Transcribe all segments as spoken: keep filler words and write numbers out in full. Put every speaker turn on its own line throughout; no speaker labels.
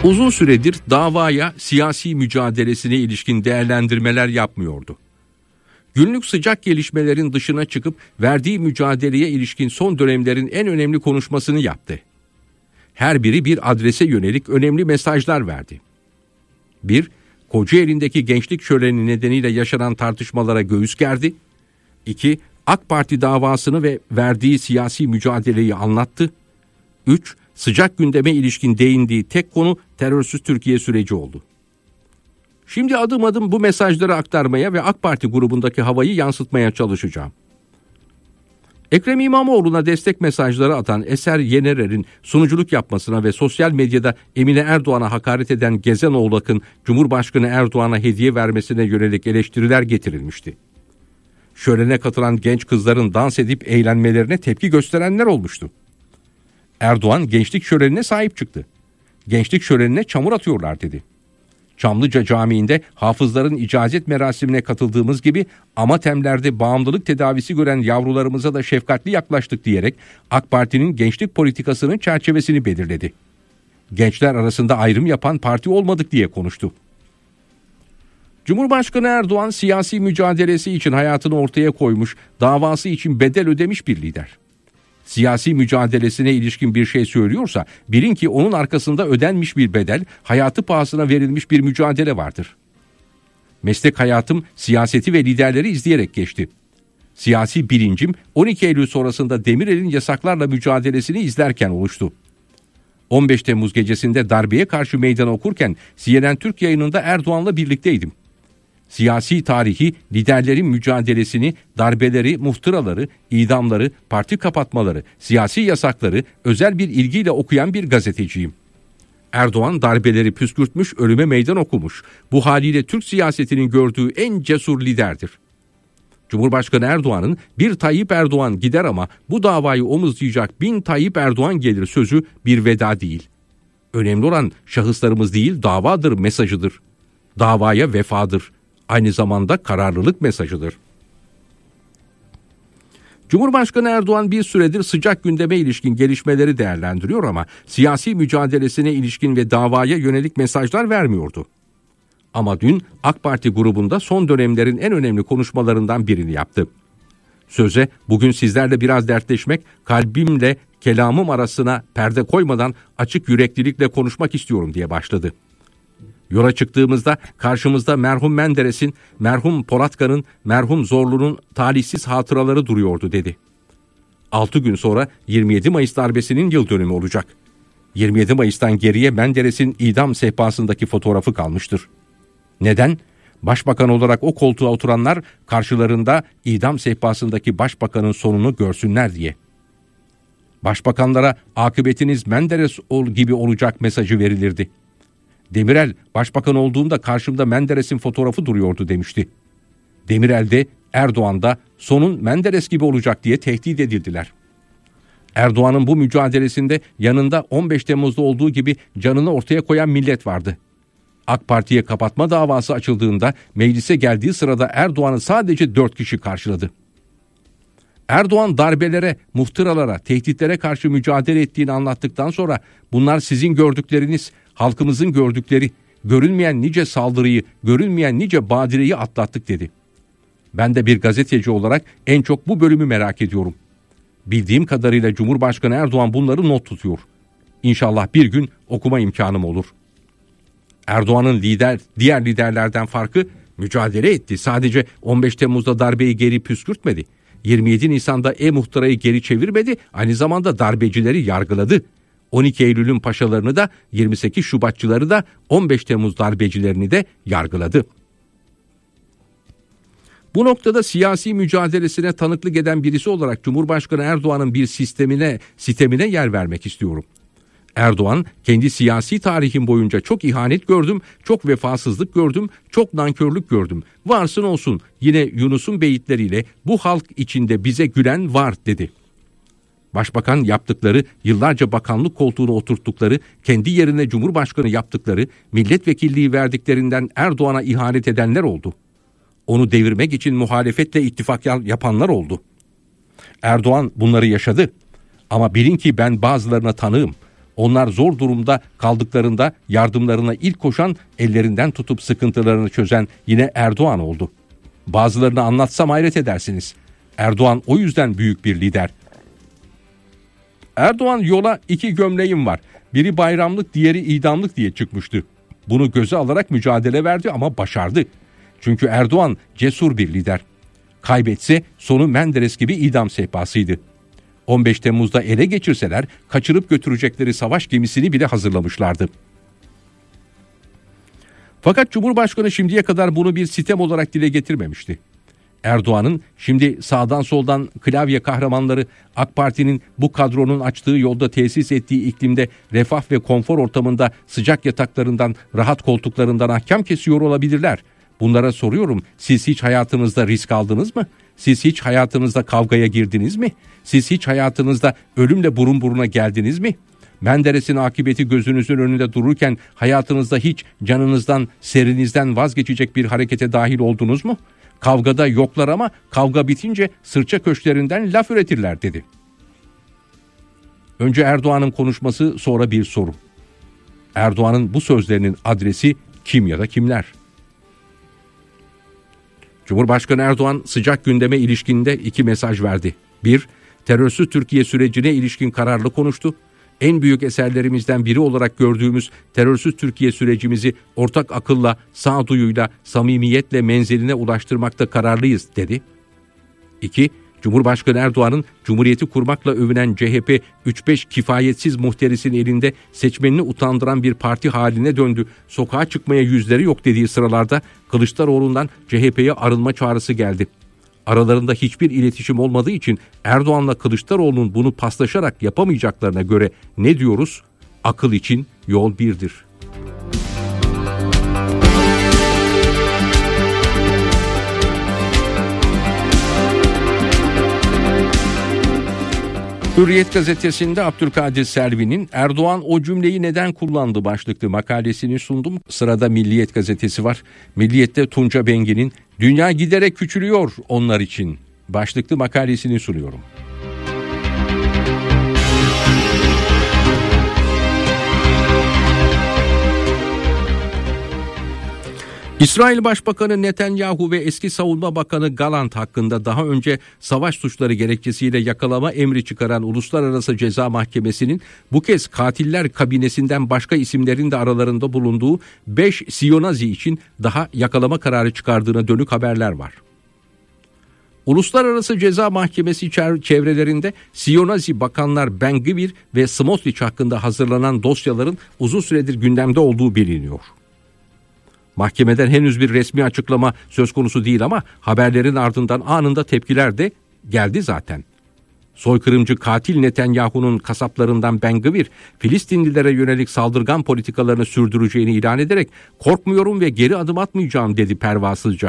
Uzun süredir davaya, siyasi mücadelesine ilişkin değerlendirmeler yapmıyordu. Günlük sıcak gelişmelerin dışına çıkıp verdiği mücadeleye ilişkin son dönemlerin en önemli konuşmasını yaptı. Her biri bir adrese yönelik önemli mesajlar verdi. bir Kocaeli'ndeki gençlik şöleni nedeniyle yaşanan tartışmalara göğüs gerdi. iki AK Parti davasını ve verdiği siyasi mücadeleyi anlattı. üç Sıcak gündeme ilişkin değindiği tek konu terörsüz Türkiye süreci oldu. Şimdi adım adım bu mesajları aktarmaya ve AK Parti grubundaki havayı yansıtmaya çalışacağım. Ekrem İmamoğlu'na destek mesajları atan Eser Yenerer'in sunuculuk yapmasına ve sosyal medyada Emine Erdoğan'a hakaret eden Gezen Oğlak'ın Cumhurbaşkanı Erdoğan'a hediye vermesine yönelik eleştiriler getirilmişti. Şölene katılan genç kızların dans edip eğlenmelerine tepki gösterenler olmuştu. Erdoğan gençlik şölenine sahip çıktı. Gençlik şölenine çamur atıyorlar dedi. Çamlıca Camii'nde hafızların icazet merasimine katıldığımız gibi amatemlerde bağımlılık tedavisi gören yavrularımıza da şefkatli yaklaştık diyerek AK Parti'nin gençlik politikasının çerçevesini belirledi. Gençler arasında ayrım yapan parti olmadık diye konuştu. Cumhurbaşkanı Erdoğan siyasi mücadelesi için hayatını ortaya koymuş, davası için bedel ödemiş bir lider. Siyasi mücadelesine ilişkin bir şey söylüyorsa bilin ki onun arkasında ödenmiş bir bedel, hayatı pahasına verilmiş bir mücadele vardır. Meslek hayatım siyaseti ve liderleri izleyerek geçti. Siyasi bilincim on iki Eylül sonrasında Demirel'in yasaklarla mücadelesini izlerken oluştu. on beş Temmuz gecesinde darbeye karşı meydan okurken C N N Türk yayınında Erdoğan'la birlikteydim. Siyasi tarihi, liderlerin mücadelesini, darbeleri, muhtıraları, idamları, parti kapatmaları, siyasi yasakları özel bir ilgiyle okuyan bir gazeteciyim. Erdoğan darbeleri püskürtmüş, ölüme meydan okumuş. Bu haliyle Türk siyasetinin gördüğü en cesur liderdir. Cumhurbaşkanı Erdoğan'ın bir Tayyip Erdoğan gider ama bu davayı omuzlayacak bin Tayyip Erdoğan gelir sözü bir veda değil. Önemli olan şahıslarımız değil, davadır mesajıdır. Davaya vefadır. Aynı zamanda kararlılık mesajıdır. Cumhurbaşkanı Erdoğan bir süredir sıcak gündeme ilişkin gelişmeleri değerlendiriyor ama siyasi mücadelesine ilişkin ve davaya yönelik mesajlar vermiyordu. Ama dün AK Parti grubunda son dönemlerin en önemli konuşmalarından birini yaptı. Söze bugün sizlerle biraz dertleşmek, kalbimle kelamım arasına perde koymadan açık yüreklilikle konuşmak istiyorum diye başladı. Yola çıktığımızda karşımızda merhum Menderes'in, merhum Polatkan'ın, merhum Zorlu'nun talihsiz hatıraları duruyordu dedi. altı gün sonra yirmi yedi Mayıs darbesinin yıl dönümü olacak. yirmi yedi Mayıs'tan geriye Menderes'in idam sehpasındaki fotoğrafı kalmıştır. Neden? Başbakan olarak o koltuğa oturanlar karşılarında idam sehpasındaki başbakanın sonunu görsünler diye. Başbakanlara akıbetiniz Menderes gibi olacak mesajı verilirdi. Demirel başbakan olduğunda karşımda Menderes'in fotoğrafı duruyordu demişti. Demirel de Erdoğan da sonun Menderes gibi olacak diye tehdit edildiler. Erdoğan'ın bu mücadelesinde yanında on beş Temmuz'da olduğu gibi canını ortaya koyan millet vardı. AK Parti'ye kapatma davası açıldığında meclise geldiği sırada Erdoğan'ı sadece dört kişi karşıladı. Erdoğan darbelere, muhtıralara, tehditlere karşı mücadele ettiğini anlattıktan sonra bunlar sizin gördükleriniz, halkımızın gördükleri, görülmeyen nice saldırıyı, görülmeyen nice badireyi atlattık dedi. Ben de bir gazeteci olarak en çok bu bölümü merak ediyorum. Bildiğim kadarıyla Cumhurbaşkanı Erdoğan bunları not tutuyor. İnşallah bir gün okuma imkanım olur. Erdoğan'ın lider, diğer liderlerden farkı mücadele etti. Sadece on beş Temmuz'da darbeyi geri püskürtmedi. yirmi yedi Nisan'da e-muhtırayı geri çevirmedi, aynı zamanda darbecileri yargıladı. on iki Eylül'ün paşalarını da, yirmi sekiz Şubatçıları da, on beş Temmuz darbecilerini de yargıladı. Bu noktada siyasi mücadelesine tanıklık eden birisi olarak Cumhurbaşkanı Erdoğan'ın bir sistemine, sistemine yer vermek istiyorum. Erdoğan, kendi siyasi tarihim boyunca çok ihanet gördüm, çok vefasızlık gördüm, çok nankörlük gördüm. Varsın olsun, yine Yunus'un beyitleriyle bu halk içinde bize gülen var dedi. Başbakan yaptıkları, yıllarca bakanlık koltuğuna oturttukları, kendi yerine Cumhurbaşkanı yaptıkları, milletvekilliği verdiklerinden Erdoğan'a ihanet edenler oldu. Onu devirmek için muhalefetle ittifak yapanlar oldu. Erdoğan bunları yaşadı. Ama bilin ki ben bazılarına tanığım. Onlar zor durumda kaldıklarında yardımlarına ilk koşan, ellerinden tutup sıkıntılarını çözen yine Erdoğan oldu. Bazılarını anlatsam hayret edersiniz. Erdoğan o yüzden büyük bir lider. Erdoğan yola iki gömleğim var. Biri bayramlık, diğeri idamlık diye çıkmıştı. Bunu göze alarak mücadele verdi ama başardı. Çünkü Erdoğan cesur bir lider. Kaybetse sonu Menderes gibi idam sehpasıydı. on beş Temmuz'da ele geçirseler kaçırıp götürecekleri savaş gemisini bile hazırlamışlardı. Fakat Cumhurbaşkanı şimdiye kadar bunu bir sitem olarak dile getirmemişti. Erdoğan'ın şimdi sağdan soldan klavye kahramanları AK Parti'nin bu kadronun açtığı yolda tesis ettiği iklimde refah ve konfor ortamında sıcak yataklarından, rahat koltuklarından ahkam kesiyor olabilirler. Bunlara soruyorum, siz hiç hayatınızda risk aldınız mı? Siz hiç hayatınızda kavgaya girdiniz mi? Siz hiç hayatınızda ölümle burun buruna geldiniz mi? Menderes'in akıbeti gözünüzün önünde dururken hayatınızda hiç canınızdan, serinizden vazgeçecek bir harekete dahil oldunuz mu? Kavgada yoklar ama kavga bitince sırça köşklerinden laf üretirler dedi. Önce Erdoğan'ın konuşması, sonra bir soru. Erdoğan'ın bu sözlerinin adresi kim ya da kimler? Cumhurbaşkanı Erdoğan sıcak gündeme ilişkinde iki mesaj verdi. Bir, terörsüz Türkiye sürecine ilişkin kararlı konuştu. En büyük eserlerimizden biri olarak gördüğümüz terörsüz Türkiye sürecimizi ortak akılla, sağduyuyla, samimiyetle menziline ulaştırmakta kararlıyız dedi. İki, Cumhurbaşkanı Erdoğan'ın Cumhuriyeti kurmakla övünen C H P üç beş kifayetsiz muhterisinin elinde seçmenini utandıran bir parti haline döndü. Sokağa çıkmaya yüzleri yok dediği sıralarda Kılıçdaroğlu'ndan C H P'ye arınma çağrısı geldi. Aralarında hiçbir iletişim olmadığı için Erdoğan'la Kılıçdaroğlu'nun bunu paslaşarak yapamayacaklarına göre ne diyoruz? Akıl için yol birdir. Hürriyet gazetesinde Abdülkadir Selvi'nin Erdoğan o cümleyi neden kullandı başlıklı makalesini sundum. Sırada Milliyet gazetesi var. Milliyet'te Tunca Bengi'nin dünya giderek küçülüyor onlar için başlıklı makalesini sunuyorum. İsrail Başbakanı Netanyahu ve eski Savunma Bakanı Gallant hakkında daha önce savaş suçları gerekçesiyle yakalama emri çıkaran Uluslararası Ceza Mahkemesi'nin bu kez katiller kabinesinden başka isimlerin de aralarında bulunduğu beş Siyonazi için daha yakalama kararı çıkardığına dönük haberler var. Uluslararası Ceza Mahkemesi çevrelerinde Siyonazi bakanlar Ben-Gvir ve Smotrich hakkında hazırlanan dosyaların uzun süredir gündemde olduğu biliniyor. Mahkemeden henüz bir resmi açıklama söz konusu değil ama haberlerin ardından anında tepkiler de geldi zaten. Soykırımcı katil Netanyahu'nun kasaplarından Ben-Gvir, Filistinlilere yönelik saldırgan politikalarını sürdüreceğini ilan ederek korkmuyorum ve geri adım atmayacağım dedi pervasızca.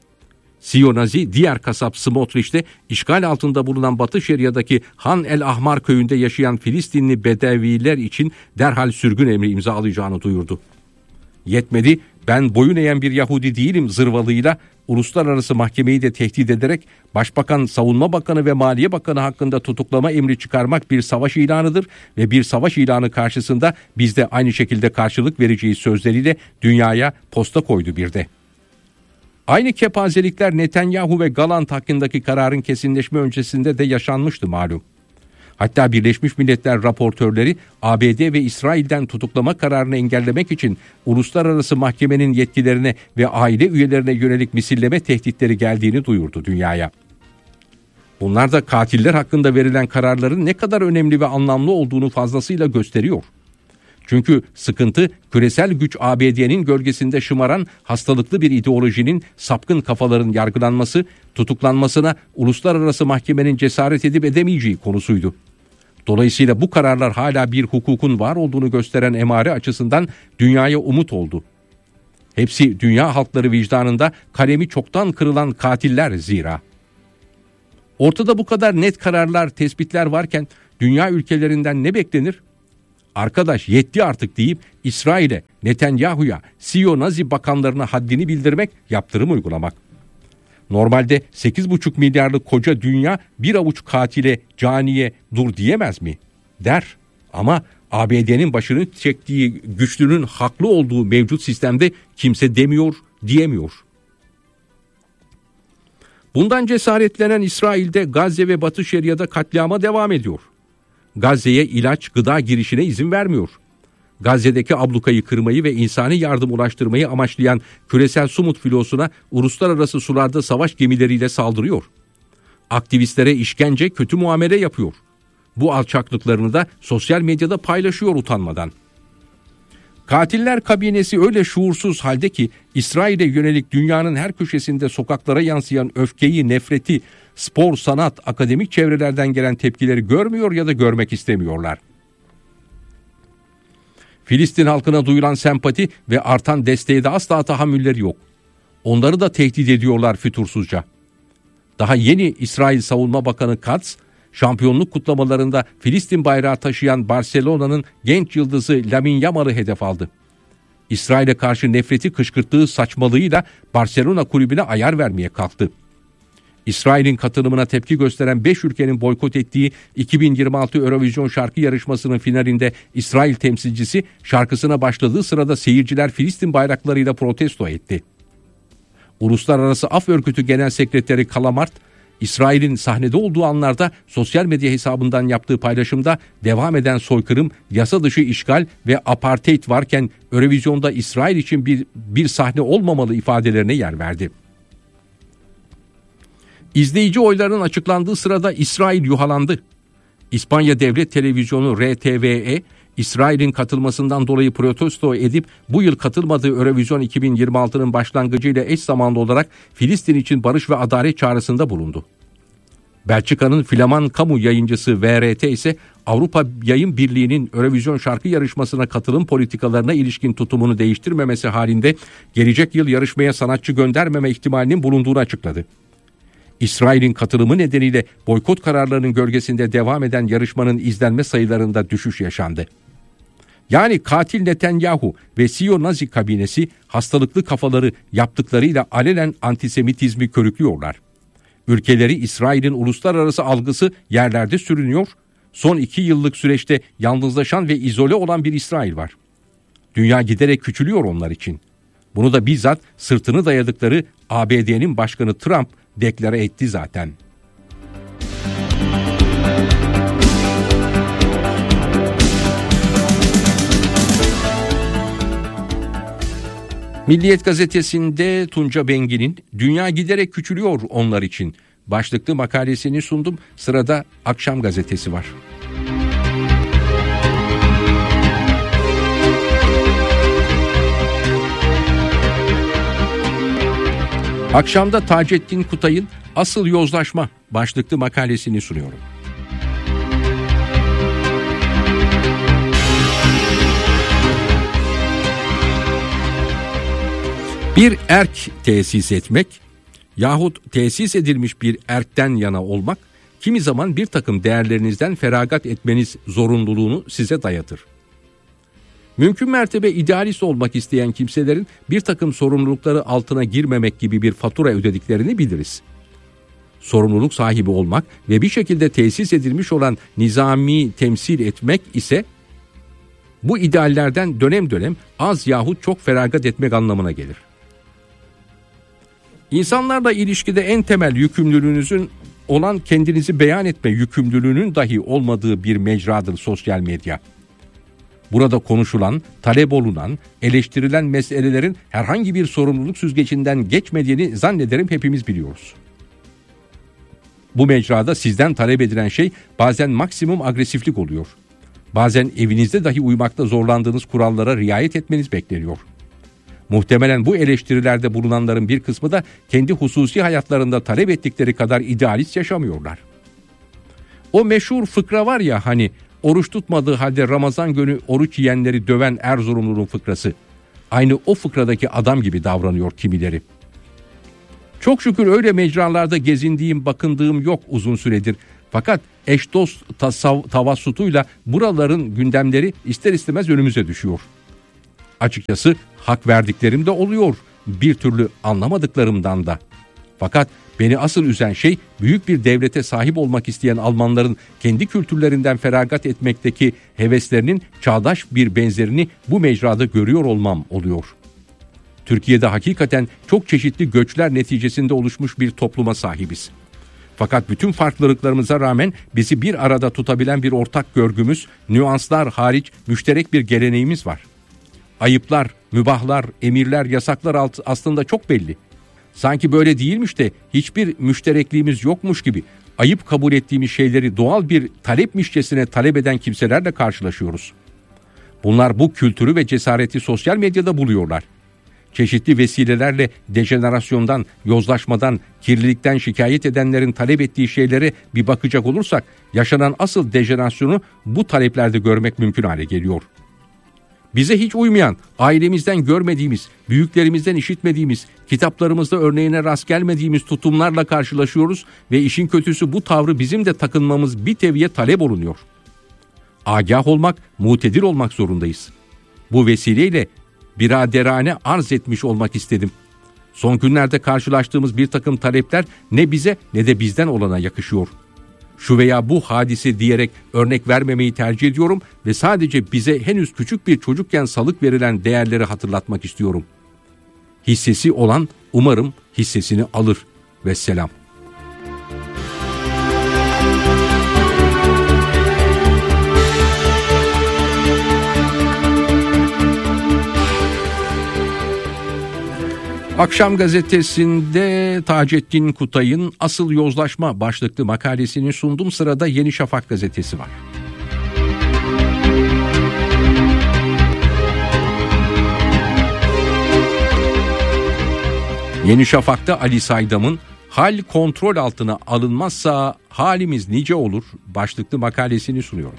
Siyonazi diğer kasap Smotrich de işgal altında bulunan Batı Şeria'daki Han el Ahmar köyünde yaşayan Filistinli Bedeviler için derhal sürgün emri imzalayacağını duyurdu. Yetmedi, ben boyun eğen bir Yahudi değilim zırvalığıyla uluslararası mahkemeyi de tehdit ederek Başbakan, Savunma Bakanı ve Maliye Bakanı hakkında tutuklama emri çıkarmak bir savaş ilanıdır ve bir savaş ilanı karşısında biz de aynı şekilde karşılık vereceğiz sözleriyle dünyaya posta koydu bir de. Aynı kepazelikler Netanyahu ve Gallant hakkındaki kararın kesinleşme öncesinde de yaşanmıştı malum. Hatta Birleşmiş Milletler raportörleri A B D ve İsrail'den tutuklama kararını engellemek için uluslararası mahkemenin yetkilerine ve aile üyelerine yönelik misilleme tehditleri geldiğini duyurdu dünyaya. Bunlar da katiller hakkında verilen kararların ne kadar önemli ve anlamlı olduğunu fazlasıyla gösteriyor. Çünkü sıkıntı küresel güç A B D'nin gölgesinde şımaran hastalıklı bir ideolojinin sapkın kafaların yargılanması, tutuklanmasına uluslararası mahkemenin cesaret edip edemeyeceği konusuydu. Dolayısıyla bu kararlar hala bir hukukun var olduğunu gösteren emare açısından dünyaya umut oldu. Hepsi dünya halkları vicdanında kalemi çoktan kırılan katiller zira. Ortada bu kadar net kararlar, tespitler varken dünya ülkelerinden ne beklenir? Arkadaş yetti artık deyip İsrail'e, Netanyahu'ya, Siyonazi bakanlarına haddini bildirmek, yaptırım uygulamak. Normalde sekiz buçuk milyarlık koca dünya bir avuç katile, caniye dur diyemez mi? Der ama A B D'nin başını çektiği güçlünün haklı olduğu mevcut sistemde kimse demiyor, diyemiyor. Bundan cesaretlenen İsrail'de Gazze ve Batı Şeria'da katliama devam ediyor. Gazze'ye ilaç, gıda girişine izin vermiyor. Gazze'deki ablukayı kırmayı ve insani yardım ulaştırmayı amaçlayan küresel Sumut filosuna uluslararası sularda savaş gemileriyle saldırıyor. Aktivistlere işkence, kötü muamele yapıyor. Bu alçaklıklarını da sosyal medyada paylaşıyor utanmadan. Katiller kabinesi öyle şuursuz halde ki İsrail'e yönelik dünyanın her köşesinde sokaklara yansıyan öfkeyi, nefreti, spor, sanat, akademik çevrelerden gelen tepkileri görmüyor ya da görmek istemiyorlar. Filistin halkına duyulan sempati ve artan desteğe de asla tahammülleri yok. Onları da tehdit ediyorlar fütursuzca. Daha yeni İsrail Savunma Bakanı Katz, şampiyonluk kutlamalarında Filistin bayrağı taşıyan Barcelona'nın genç yıldızı Lamine Yamal'ı hedef aldı. İsrail'e karşı nefreti kışkırttığı saçmalığıyla Barcelona kulübüne ayar vermeye kalktı. İsrail'in katılımına tepki gösteren beş ülkenin boykot ettiği iki bin yirmi altı Eurovision şarkı yarışmasının finalinde İsrail temsilcisi şarkısına başladığı sırada seyirciler Filistin bayraklarıyla protesto etti. Uluslararası Af Örgütü Genel Sekreteri Kalamart, İsrail'in sahnede olduğu anlarda sosyal medya hesabından yaptığı paylaşımda devam eden soykırım, yasa dışı işgal ve apartheid varken Eurovision'da İsrail için bir, bir sahne olmamalı ifadelerine yer verdi. İzleyici oylarının açıklandığı sırada İsrail yuhalandı. İspanya Devlet Televizyonu R T V E, İsrail'in katılmasından dolayı protesto edip bu yıl katılmadığı Eurovision iki bin yirmi altının başlangıcıyla eş zamanlı olarak Filistin için barış ve adalet çağrısında bulundu. Belçika'nın Flaman kamu yayıncısı V R T ise Avrupa Yayın Birliği'nin Eurovision şarkı yarışmasına katılım politikalarına ilişkin tutumunu değiştirmemesi halinde gelecek yıl yarışmaya sanatçı göndermeme ihtimalinin bulunduğunu açıkladı. İsrail'in katılımı nedeniyle boykot kararlarının gölgesinde devam eden yarışmanın izlenme sayılarında düşüş yaşandı. Yani katil Netanyahu ve Siyo-Nazi kabinesi hastalıklı kafaları yaptıklarıyla alenen antisemitizmi körüklüyorlar. Ülkeleri İsrail'in uluslararası algısı yerlerde sürünüyor. Son iki yıllık süreçte yalnızlaşan ve izole olan bir İsrail var. Dünya giderek küçülüyor onlar için. Bunu da bizzat sırtını dayadıkları A B D'nin başkanı Trump deklare etti zaten. Milliyet gazetesinde Tunca Bengi'nin "Dünya giderek küçülüyor onlar için" başlıklı makalesini sundum. Sırada Akşam gazetesi var. Akşamda Taceddin Kutay'ın "Asıl Yozlaşma" başlıklı makalesini sunuyorum. Bir erk tesis etmek yahut tesis edilmiş bir erkten yana olmak kimi zaman bir takım değerlerinizden feragat etmeniz zorunluluğunu size dayatır. Mümkün mertebe idealist olmak isteyen kimselerin bir takım sorumlulukları altına girmemek gibi bir fatura ödediklerini biliriz. Sorumluluk sahibi olmak ve bir şekilde tesis edilmiş olan nizami temsil etmek ise bu ideallerden dönem dönem az yahut çok feragat etmek anlamına gelir. İnsanlarla ilişkide en temel yükümlülüğünüzün olan kendinizi beyan etme yükümlülüğünün dahi olmadığı bir mecradır sosyal medya. Burada konuşulan, talep olunan, eleştirilen meselelerin herhangi bir sorumluluk süzgecinden geçmediğini zannederim hepimiz biliyoruz. Bu mecrada sizden talep edilen şey bazen maksimum agresiflik oluyor. Bazen evinizde dahi uymakta zorlandığınız kurallara riayet etmeniz bekleniyor. Muhtemelen bu eleştirilerde bulunanların bir kısmı da kendi hususi hayatlarında talep ettikleri kadar idealist yaşamıyorlar. O meşhur fıkra var ya hani, oruç tutmadığı halde Ramazan günü oruç yiyenleri döven Erzurumlu'nun fıkrası. Aynı o fıkradaki adam gibi davranıyor kimileri. Çok şükür öyle mecralarda gezindiğim, bakındığım yok uzun süredir. Fakat eş dost tasav- tavassutuyla buraların gündemleri ister istemez önümüze düşüyor. Açıkçası hak verdiklerim de oluyor, bir türlü anlamadıklarımdan da. Fakat beni asıl üzen şey büyük bir devlete sahip olmak isteyen Almanların kendi kültürlerinden feragat etmekteki heveslerinin çağdaş bir benzerini bu mecrada görüyor olmam oluyor. Türkiye'de hakikaten çok çeşitli göçler neticesinde oluşmuş bir topluma sahibiz. Fakat bütün farklılıklarımıza rağmen bizi bir arada tutabilen bir ortak görgümüz, nüanslar hariç müşterek bir geleneğimiz var. Ayıplar, mübahlar, emirler, yasaklar aslında çok belli. Sanki böyle değilmiş de hiçbir müşterekliğimiz yokmuş gibi ayıp kabul ettiğimiz şeyleri doğal bir talepmişçesine talep eden kimselerle karşılaşıyoruz. Bunlar bu kültürü ve cesareti sosyal medyada buluyorlar. Çeşitli vesilelerle dejenerasyondan, yozlaşmadan, kirlilikten şikayet edenlerin talep ettiği şeylere bir bakacak olursak yaşanan asıl dejenerasyonu bu taleplerde görmek mümkün hale geliyor. Bize hiç uymayan, ailemizden görmediğimiz, büyüklerimizden işitmediğimiz, kitaplarımızda örneğine rast gelmediğimiz tutumlarla karşılaşıyoruz ve işin kötüsü bu tavrı bizim de takınmamız bir teviye talep olunuyor. Agah olmak, mutedir olmak zorundayız. Bu vesileyle biraderane arz etmiş olmak istedim. Son günlerde karşılaştığımız bir takım talepler ne bize ne de bizden olana yakışıyor. Şu veya bu hadise diyerek örnek vermemeyi tercih ediyorum ve sadece bize henüz küçük bir çocukken salık verilen değerleri hatırlatmak istiyorum. Hissesi olan umarım hissesini alır. Vesselam. Akşam gazetesinde Taceddin Kutay'ın Asıl Yozlaşma başlıklı makalesini sunduğum sırada Yeni Şafak gazetesi var. Yeni Şafak'ta Ali Saydam'ın "Hal kontrol altına alınmazsa halimiz nice olur" başlıklı makalesini sunuyorum.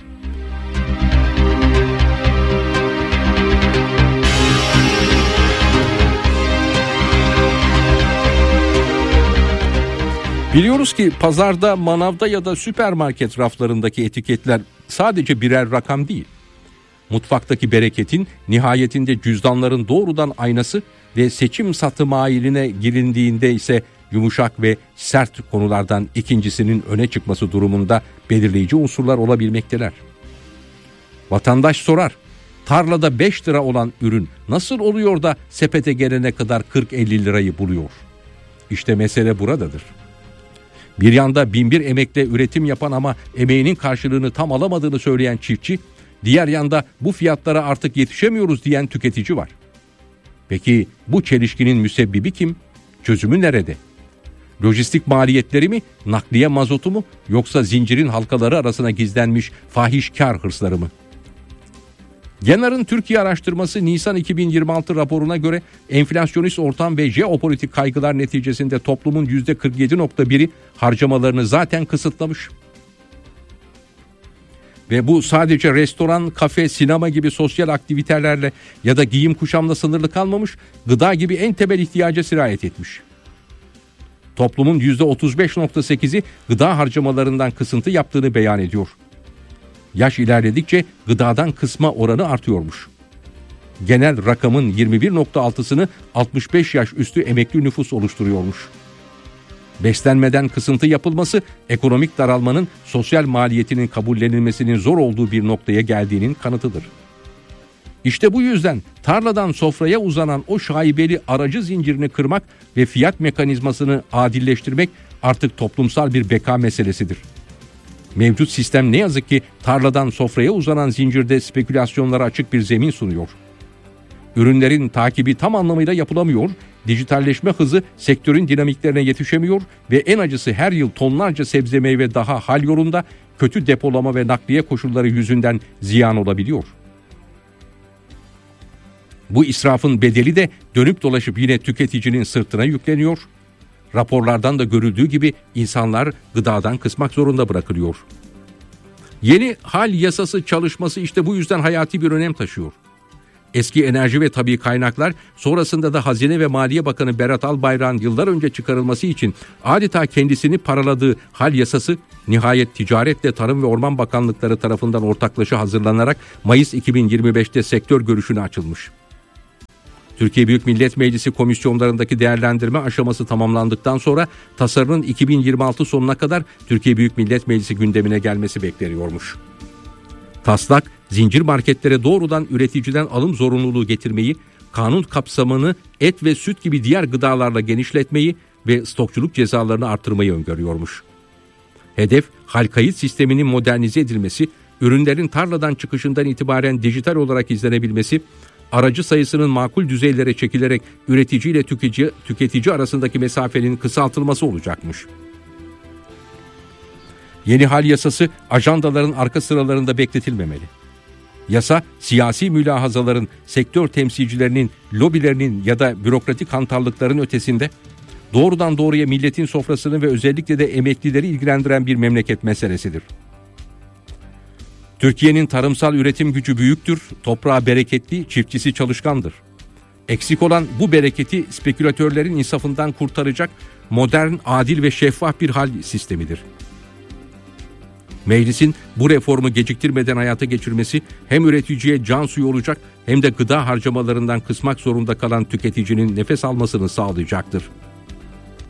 Biliyoruz ki pazarda, manavda ya da süpermarket raflarındaki etiketler sadece birer rakam değil. Mutfaktaki bereketin nihayetinde cüzdanların doğrudan aynası ve seçim satım ayiline girildiğinde ise yumuşak ve sert konulardan ikincisinin öne çıkması durumunda belirleyici unsurlar olabilmekteler. Vatandaş sorar, tarlada beş lira olan ürün nasıl oluyor da sepete gelene kadar kırk elli lirayı buluyor? İşte mesele buradadır. Bir yanda binbir emekle üretim yapan ama emeğinin karşılığını tam alamadığını söyleyen çiftçi, diğer yanda bu fiyatlara artık yetişemiyoruz diyen tüketici var. Peki bu çelişkinin müsebbibi kim? Çözümü nerede? Lojistik maliyetleri mi, nakliye mazotu mu, yoksa zincirin halkaları arasına gizlenmiş fahişkar hırsları mı? Genar'ın Türkiye araştırması Nisan iki bin yirmi altı raporuna göre enflasyonist ortam ve jeopolitik kaygılar neticesinde toplumun yüzde kırk yedi nokta biri harcamalarını zaten kısıtlamış. Ve bu sadece restoran, kafe, sinema gibi sosyal aktivitelerle ya da giyim kuşamla sınırlı kalmamış, gıda gibi en temel ihtiyaca sirayet etmiş. Toplumun yüzde otuz beş nokta sekizi gıda harcamalarından kısıntı yaptığını beyan ediyor. Yaş ilerledikçe gıdadan kısma oranı artıyormuş. Genel rakamın yirmi bir nokta altısını altmış beş yaş üstü emekli nüfus oluşturuyormuş. Beslenmeden kısıntı yapılması ekonomik daralmanın sosyal maliyetinin kabullenilmesinin zor olduğu bir noktaya geldiğinin kanıtıdır. İşte bu yüzden tarladan sofraya uzanan o şaibeli aracı zincirini kırmak ve fiyat mekanizmasını adilleştirmek artık toplumsal bir beka meselesidir. Mevcut sistem ne yazık ki tarladan sofraya uzanan zincirde spekülasyonlara açık bir zemin sunuyor. Ürünlerin takibi tam anlamıyla yapılamıyor, dijitalleşme hızı sektörün dinamiklerine yetişemiyor ve en acısı her yıl tonlarca sebze meyve daha hal yolunda, kötü depolama ve nakliye koşulları yüzünden ziyan olabiliyor. Bu israfın bedeli de dönüp dolaşıp yine tüketicinin sırtına yükleniyor. Raporlardan da görüldüğü gibi insanlar gıdadan kısmak zorunda bırakılıyor. Yeni hal yasası çalışması işte bu yüzden hayati bir önem taşıyor. Eski Enerji ve Tabii Kaynaklar, sonrasında da Hazine ve Maliye Bakanı Berat Albayrak'ın yıllar önce çıkarılması için adeta kendisini paraladığı hal yasası, nihayet Ticaretle Tarım ve Orman Bakanlıkları tarafından ortaklaşa hazırlanarak Mayıs iki bin yirmi beşte sektör görüşüne açılmış. Türkiye Büyük Millet Meclisi komisyonlarındaki değerlendirme aşaması tamamlandıktan sonra tasarının iki bin yirmi altı sonuna kadar Türkiye Büyük Millet Meclisi gündemine gelmesi bekleniyormuş. Taslak, zincir marketlere doğrudan üreticiden alım zorunluluğu getirmeyi, kanun kapsamını et ve süt gibi diğer gıdalarla genişletmeyi ve stokçuluk cezalarını artırmayı öngörüyormuş. Hedef, hal kayıt sisteminin modernize edilmesi, ürünlerin tarladan çıkışından itibaren dijital olarak izlenebilmesi, aracı sayısının makul düzeylere çekilerek üretici ile tüketici, tüketici arasındaki mesafenin kısaltılması olacakmış. Yeni hal yasası ajandaların arka sıralarında bekletilmemeli. Yasa, siyasi mülahazaların, sektör temsilcilerinin, lobilerinin ya da bürokratik hantallıkların ötesinde doğrudan doğruya milletin sofrasını ve özellikle de emeklileri ilgilendiren bir memleket meselesidir. Türkiye'nin tarımsal üretim gücü büyüktür, toprağı bereketli, çiftçisi çalışkandır. Eksik olan bu bereketi spekülatörlerin insafından kurtaracak modern, adil ve şeffaf bir hal sistemidir. Meclisin bu reformu geciktirmeden hayata geçirmesi hem üreticiye can suyu olacak hem de gıda harcamalarından kısmak zorunda kalan tüketicinin nefes almasını sağlayacaktır.